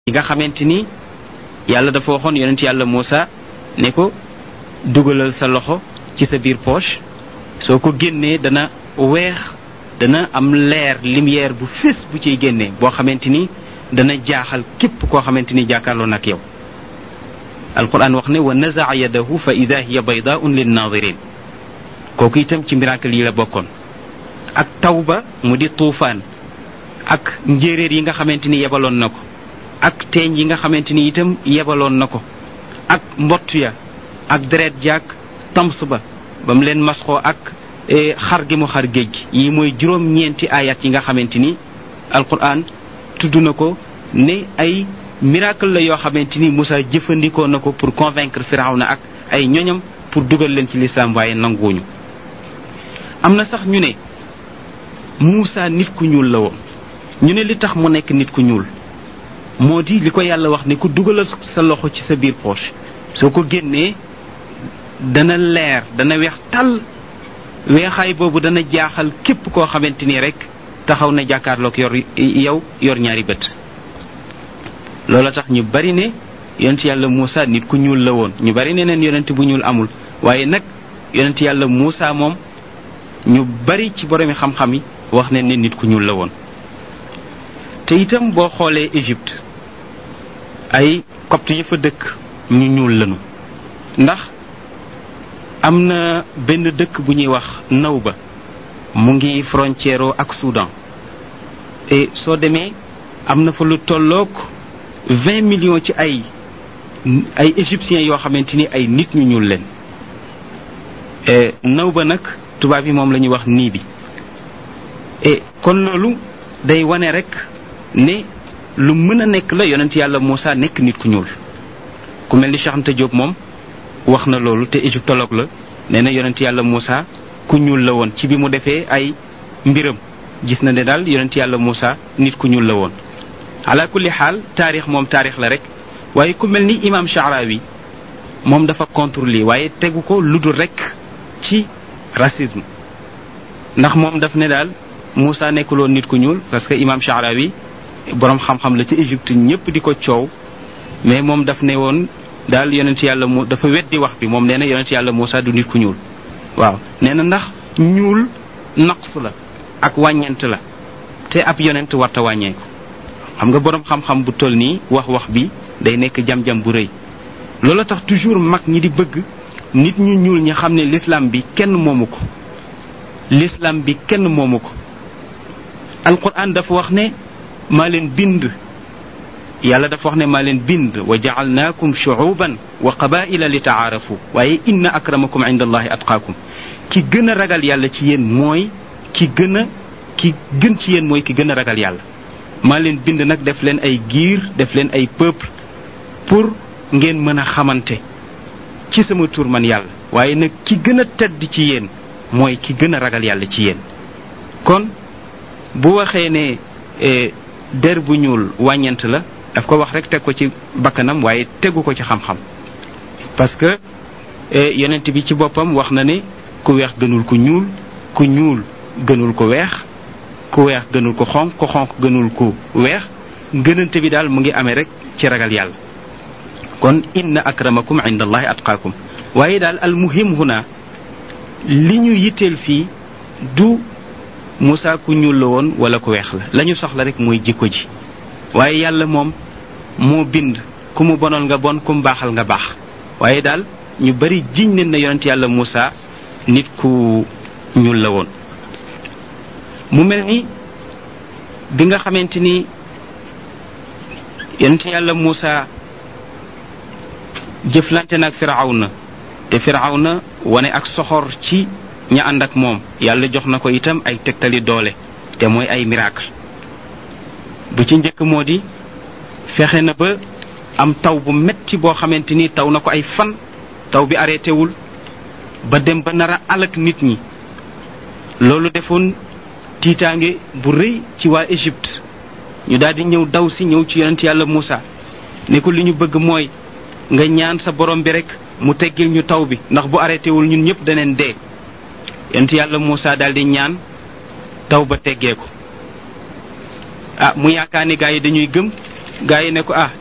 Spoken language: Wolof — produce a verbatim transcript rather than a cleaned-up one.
yi nga xamante ni yàlla dafa waxoon yonent yàlla Muusa ne ko dugalal sa loxo ci sa biir poche soo ko génnee dana weex dana am leer lumière bu fés bu ciy génnee boo xamante ni dana jaaxal képp koo xamante ni jàkkaarloo nag yow alquran wax ne wa nazaa yadahu fa ida hiya baydaun linnaadirin kooku itam ci miracle yi la bokkoon ak tawba mu di tuufaan ak njéeréer yi nga xamante ni yebaloon na ko ak teeñ yi nga xamante ni itam yebaloon na ko ak mbott ya ak deret jaak tams ba ba mu leen masxoo ak xar gi mu xar géej gi yi mooy juróom-ñeenti ayat yi nga xamante ni alquran tudd na ko ne ay miracle la yoo xamante ni Moussa jëfandikoo na ko pour convaincre Firawna ak ay ñoñam pour dugal leen ci lislaam waaye nanguwuñu am na sax ñu ne Moussa nit ku ñuul la woon ñu ne li tax mu nekk nit ku ñuul moo di li ko yàlla wax ne ku dugalal sa loxo ci sa biir poche soo ko génnee dana leer dana weex tàll weexaay boobu dana jaaxal képp koo xamante ni rek taxaw na jàkkaarloog yor yow yor ñaari bët loola tax ñu bari ne yonent yàlla Muusa nit ku ñuul la woon ñu bari ne neen yonent bu ñuul amul waaye nag yonent yàlla Muusa moom ñu bari ci boromi xam-xam yi wax ne ne nit ku ñuul la woon te itam boo xoolee Égypte ay copte yi fa dëkk ñu ñuul lañu ndax am na benn dëkk bu ñuy wax Nawba mu ngi frontière ak Soudan et soo demee am na fa lu tolloog vingt millions ci ay ay égyptiens yoo xamante ni ay nit ñu ñuul leen Nawba nag tubaab yi moom la ñuy wax nii bi et kon loolu day wane rek ne lu mën a nekk la yonent yàlla Moussa nekk nit ku ñuul ku mel ni Cheikh Anta Diop moom wax na loolu te égyptologue la nee na yonent yàlla Moussa ku ñuul la woon ci bi mu defee ay mbiram gis na ne daal yonent yàlla Moussa nit ku ñuul la woon ala kulli xaal taarix moom taarix la rek waaye ku mel ni imam Sha'rawi moom dafa contre lii waaye tegu ko lu dul rek ci racisme ndax moom daf ne daal Moussa nekkuloon nit ku ñuul parce que imam Sha'rawi boroom xam-xam la ci Égypte ñëpp di ko coow mais moom daf ne woon daal yonent yàlla mu dafa weddi wax bi moom nee na yonent yàlla Moussa du nit ku ñuul waaw nee na ndax ñuul naqs la ak wàññeent la te ab yonent warta wàññeeku xam nga boroom xam-xam bu toll nii wax wax bi day nekk jam-jam bu rëy loolu tax toujours mag ñi di bëgg nit ñu ñuul ñi xam ne l'islam bi kenn moomu ko l'islam bi kenn moomu ko alquran dafa wax ne maa leen bind yàlla dafa wax ne maa leen bind wa ja'alnaakum shu'uban wa qabaa'ila li ta'aarafu waaye inna akramakum inda allahi atqaakum ki gën a ragal yàlla ci yéen mooy ki gën a ki gën ci yéen mooy ki gën a ragal yàlla maa leen bind nag def leen ay giir def leen ay peuple pour ngeen mën a xamante ci sama tur man yàlla waaye nag ki gën a tedd ci yéen mooy ki gën a ragal yàlla ci yéen kon bu waxee ne der bu ñuul wàññeent la daf ko wax rek teg ko ci bakkanam waaye tegu ko ci xam-xam parce que yonent bi ci boppam wax na ne ku weex gënul ku ñuul ku ñuul gënul ko weex ku weex gënul ko xonq ku xonq gënul ku weex gënante bi daal mu ngi amee rek ci ragal yàlla kon inna akramakum inda allahi atqaakum waaye daal al muhim huna li ñu yitteel fii du Moussa ku ñuul la woon wala ku weex la la ñu soxla rek mooy jikko ji waaye yàlla moom moo bind ku mu bonoon nga bon ku mu baaxal nga baax waaye daal ñu bari jiñ leen na yonent yàlla Moussa nit ku ñuul la woon mu mel ni bi nga xamante ni yonent yàlla Moussa jëflante nag Firawna te Firawna wane ak soxor ci ña ànd ak moom yàlla jox na ko itam ay tegtali doole te mooy ay miracle bu ci njëkk moo di fexe na ba am taw bu metti boo xamante ni taw na ko ay fan taw bi arrêté wul ba dem ba nar a alak nit ñi loolu defoon tiitaange bu rëy ci waa Égypte ñu daal di ñëw daw si ñëw ci yonent yàlla Moussa ne ko li ñu bëgg mooy nga ñaan sa borom bi rek mu teggil ñu taw bi ndax bu arrêté wul ñun ñëpp daneen dee yonent yàlla Moussa daal di ñaan taw ba teggee ko ah mu yaakaar ni gaa yi dañuy gëm gaa yi ne ko ah